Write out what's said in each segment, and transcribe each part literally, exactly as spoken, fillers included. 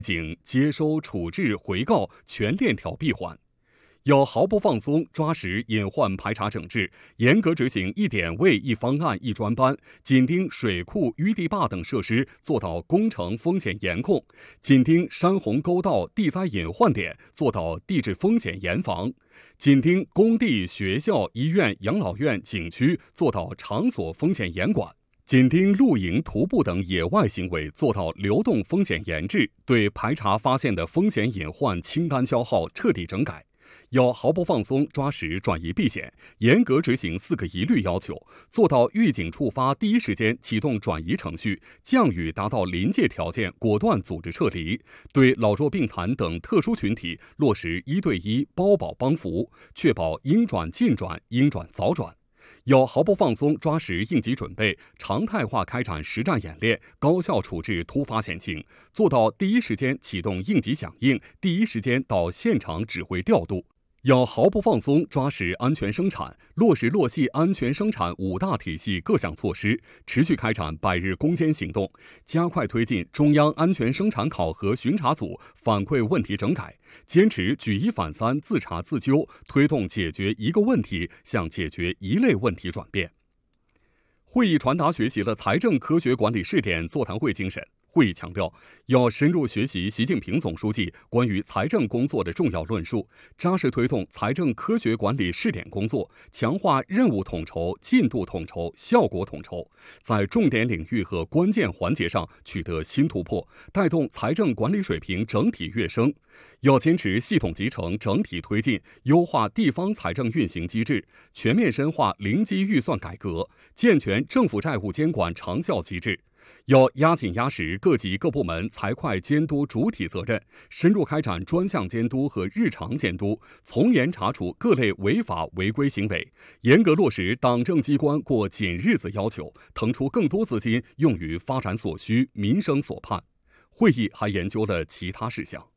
警接收、处置、回告全链条闭环。要毫不放松抓实隐患排查整治，严格执行一点位一方案一专班，紧盯水库、淤地坝等设施，做到工程风险严控；紧盯山洪沟道地灾隐患点，做到地质风险严防；紧盯工地、学校、医院、养老院、景区，做到场所风险严管；紧盯露营、徒步等野外行为，做到流动风险严治，对排查发现的风险隐患清单消耗彻底整改。要毫不放松抓实转移避险，严格执行四个一律要求，做到预警触发第一时间启动转移程序，降雨达到临界条件果断组织撤离，对老弱病残等特殊群体落实一对一包保帮扶，确保应转尽转、应转早转。要毫不放松抓实应急准备，常态化开展实战演练，高效处置突发险情，做到第一时间启动应急响应，第一时间到现场指挥调度。要毫不放松抓实安全生产，落实落细安全生产五大体系各项措施，持续开展百日攻坚行动，加快推进中央安全生产考核巡查组反馈问题整改，坚持举一反三、自查自纠，推动解决一个问题向解决一类问题转变。会议传达学习了财政科学管理试点座谈会精神。会议强调，要深入学习习近平总书记关于财政工作的重要论述，扎实推动财政科学管理试点工作，强化任务统筹、进度统筹、效果统筹，在重点领域和关键环节上取得新突破，带动财政管理水平整体跃升。要坚持系统集成、整体推进，优化地方财政运行机制，全面深化零基预算改革，健全政府债务监管长效机制。要压紧压实各级各部门财会监督主体责任，深入开展专项监督和日常监督，从严查处各类违法违规行为，严格落实党政机关过紧日子要求，腾出更多资金用于发展所需、民生所盼。会议还研究了其他事项。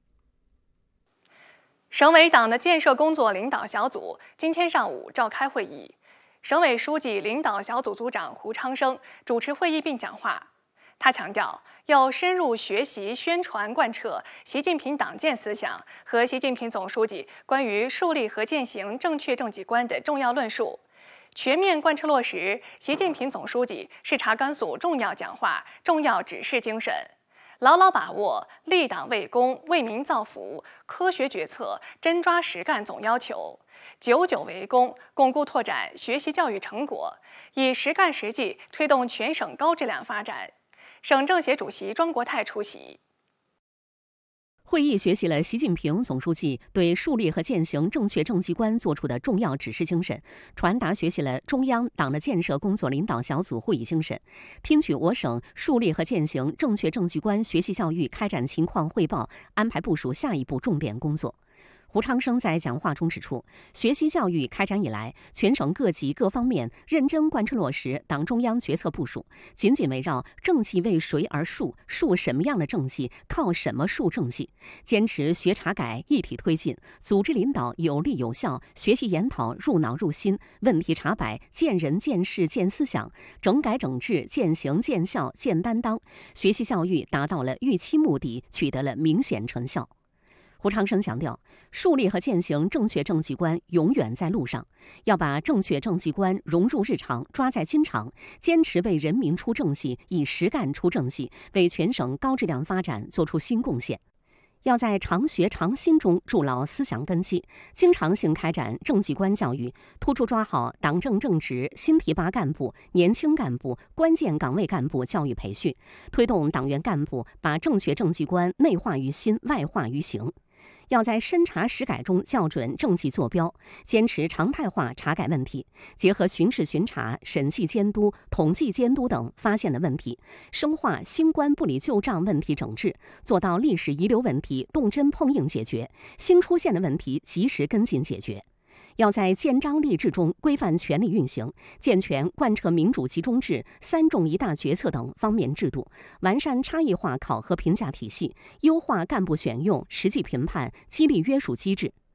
省委党的建设工作领导小组今天上午召开会议，省委书记领导小组组长胡昌生主持会议并讲话。他强调，要深入学习、宣传、贯彻习近平党建思想和习近平总书记关于树立和践行正确政绩观的重要论述，全面贯彻落实习近平总书记视察甘肃重要讲话、重要指示精神，牢牢把握立党为公、为民造福、科学决策、真抓实干总要求，久久为功，巩固拓展学习教育成果，以实干实际推动全省高质量发展。省政协主席庄国泰出席。 会议学习了习近平总书记对树立和践行正确政绩观作出的重要指示精神，传达学习了中央党的建设工作领导小组会议精神，听取我省树立和践行正确政绩观学习教育开展情况汇报，安排部署下一步重点工作。胡昌生在讲话中指出，学习教育开展以来，全省各级各方面认真贯彻落实党中央决策部署，紧紧围绕政绩为谁而树，树什么样的政绩，靠什么树政绩，坚持学查改一体推进，组织领导有力有效，学习研讨入脑入心，问题查摆见人见事见思想，整改整治见行见效见担当，学习教育达到了预期目的，取得了明显成效。胡昌生强调，树立和践行正确政绩观永远在路上，要把正确政绩观融入日常，抓在筋肠，坚持为人民出政绩，以实干出政绩，为全省高质量发展做出新贡献。要在常学常新中筑牢思想根基，经常性开展政绩观教育，突出抓好党政正直、新提拔干部、年轻干部、关键岗位干部教育培训，推动党员干部把正确政绩观内化于心、外化于行。要在审查实改中校准政绩坐标，坚持常态化查改问题，结合巡视巡查、审计监督、统计监督等发现的问题，深化新官不理旧账问题整治，做到历史遗留问题动真碰硬解决，新出现的问题及时跟进解决。要在建章立制中规范权力运行，健全贯彻民主集中制、三重一大决策等方面制度，完善差异化考核评价体系，优化干部选用、实际评判、激励约束机制。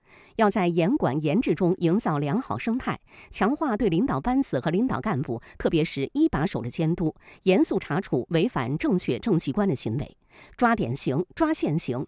要在严管严治中营造良好生态，强化对领导班子和领导干部，特别是一把手的监督，严肃查处违反正确政绩观的行为，抓典型、抓现行、